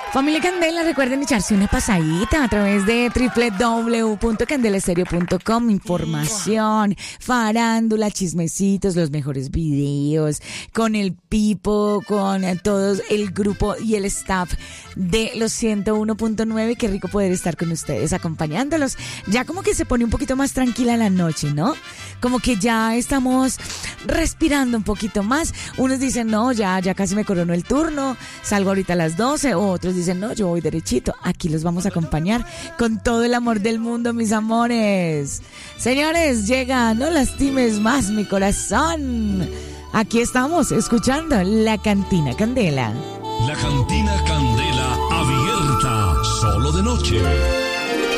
Familia Candela, recuerden echarse una pasadita a través de www.candelastereo.com. Información, farándula, chismecitos, los mejores videos, con el Pipo, con todo el grupo y el staff de los 101.9. Qué rico poder estar con ustedes, acompañándolos. Ya como que se pone un poquito más tranquila la noche, ¿no? Como que ya estamos respirando un poquito más. Unos dicen, no, ya casi me coronó el turno, salgo ahorita a las 12, o otros dicen, no, yo voy derechito. Aquí los vamos a acompañar con todo el amor del mundo, mis amores. Señores, llega No lastimes más mi corazón. Aquí estamos escuchando La Cantina Candela. La Cantina Candela abierta solo de noche.